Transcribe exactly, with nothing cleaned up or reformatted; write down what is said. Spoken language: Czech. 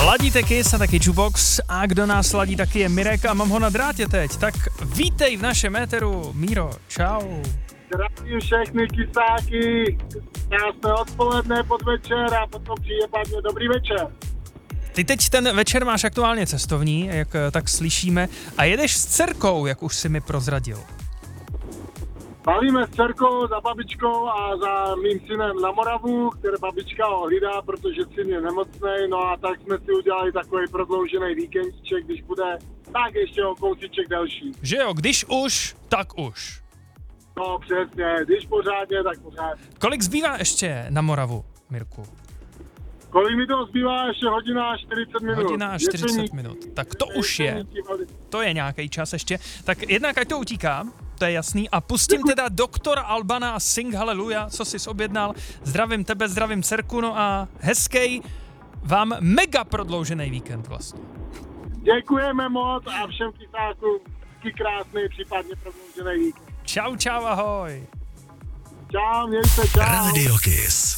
Ladíte Kiss a taky Jukebox a kdo nás ladí taky je Mirek a mám ho na drátě teď, tak vítej v našem éteru. Míro, čau. Zdravím všechny kysáky, krásné odpoledne, podvečer a potom případně dobrý večer. Ty teď ten večer máš aktuálně cestovní, jak tak slyšíme, a jedeš s dcerkou, jak už si mi prozradil. Balíme s dcerkou za babičkou a za mým synem na Moravu, které babička ho hlídá, protože syn je nemocnej, no a tak jsme si udělali takový prodloužený víkendíček, když bude, tak ještě o kousíček delší. Že jo, když už, tak už. No přesně, když pořádně, tak pořádně. Kolik zbývá ještě na Moravu, Mirku? Kolik mi to zbývá? Ještě hodina a čtyřicet minut. Hodina a čtyřicet minut. Tak to už je. To je nějaký čas ještě. Tak jednak ať to utíká, to je jasný. A pustím teda doktora Albana a Sing Hallelujah, co jsi objednal. Zdravím tebe, zdravím dcerku, no a hezký vám mega prodloužený víkend vlastně. Děkujeme moc a všem kysákům taky krásný, případně prodloužený víkend. Čau, čau, ahoj. Čau, měj se, čau. Radio Kiss.